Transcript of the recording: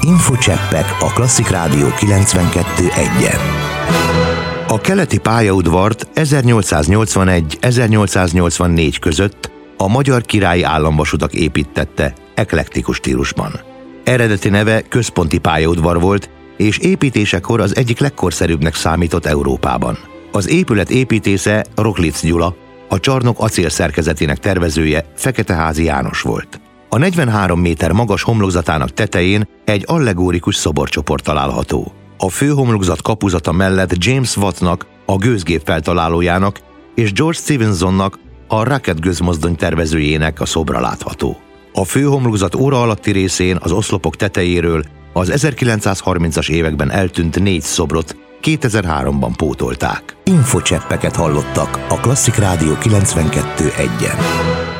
Infocseppek a Klasszik Rádió 92.1-en. A keleti pályaudvart 1881-1884 között a Magyar Királyi Államvasutak építtette eklektikus stílusban. Eredeti neve Központi pályaudvar volt, és építésekor az egyik legkorszerűbbnek számított Európában. Az épület építésze Roklic Gyula, a csarnok acélszerkezetének tervezője Feketeházi János volt. A 43 méter magas homlokzatának tetején egy allegórikus szoborcsoport található. A főhomlokzat kapuzata mellett James Wattnak, a gőzgép feltalálójának, és George Stephensonnak, a Rocket gőzmozdony tervezőjének a szobra látható. A főhomlokzat óra alatti részén az oszlopok tetejéről az 1930-as években eltűnt 4 szobrot 2003-ban pótolták. Infocseppeket hallottak a Klasszik Rádió 92.1-en.